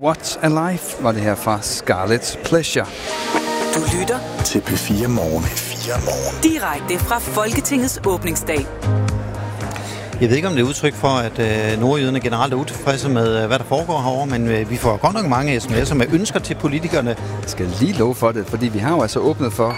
What a Life var det her fra Scarlet Pleasure. Du lytter til P4 Morgen. direkte fra Folketingets åbningsdag. Jeg ved ikke, om det er udtryk for, at nordjyderne generelt er utilfredse med, hvad der foregår herovre, men vi får godt nok mange sms'er med ønsker til politikerne. Jeg skal lige love for det, fordi vi har jo altså åbnet for...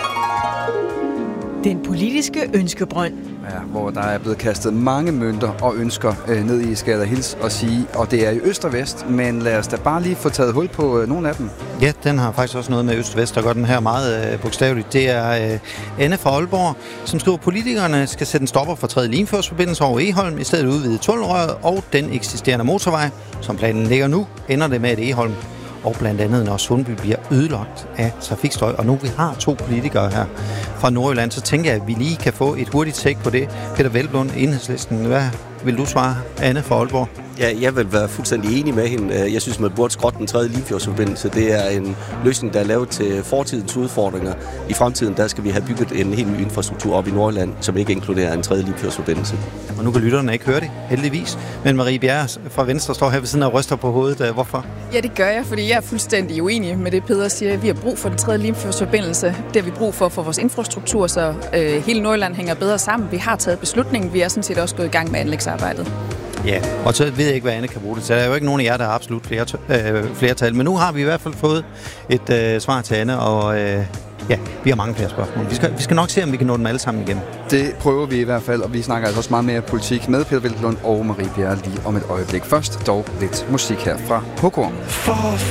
Den politiske ønskebrønd. Ja, hvor der er blevet kastet mange mønter og ønsker ned i, skal jeg hilse og sige. Og det er i øst og vest, men lad os da bare lige få taget hul på nogle af dem. Ja, den har faktisk også noget med øst og vest, der gør den her meget bogstaveligt. Det er Anne fra Aalborg, som skriver, at politikerne skal sætte en stopper for tredje Limfjordsforbindelse over Egholm, i stedet udvide tunnelrøret og den eksisterende motorvej, som planen ligger nu, ender det med et Egholm. Og blandt andet, når Sundby bliver ødelagt af trafikstøj. Og nu vi har 2 politikere her fra Nordjylland, så tænker jeg, at vi lige kan få et hurtigt take på det. Peter Hvelplund, Enhedslisten. Hvad vil du svare, Anne fra Aalborg? Ja, jeg vil være fuldstændig enig med hende. Jeg synes, man burde skrotte den tredje Limfjordsforbindelse. Det er en løsning, der er lavet til fortidens udfordringer. I fremtiden, der skal vi have bygget en helt ny infrastruktur op i Nordjylland, som ikke inkluderer en tredje Limfjordsforbindelse. Og nu kan lytterne ikke høre det, heldigvis. Men Marie Bjerre fra Venstre står her ved siden og ryster på hovedet. Hvorfor? Ja, det gør jeg, fordi jeg er fuldstændig uenig med det, Peder siger. Vi har brug for den tredje Limfjordsforbindelse. Det har vi brug for vores infrastruktur, så hele Nordjylland hænger bedre sammen. Vi har taget beslutningen. Vi er sådan set også gået i gang med anlægsarbejdet. Ja, og så ved jeg ikke, hvad Anne kan bruge det til. Der er jo ikke nogen af jer, der har absolut flertal. Men nu har vi i hvert fald fået et svar til Anne, og ja, vi har mange flere spørgsmål. Vi skal nok se, om vi kan nå dem alle sammen igen. Det prøver vi i hvert fald, og vi snakker altså også meget mere politik med Peter Hvelplund og Marie Bjerre lige om et øjeblik. Først dog lidt musik her fra Håkorn.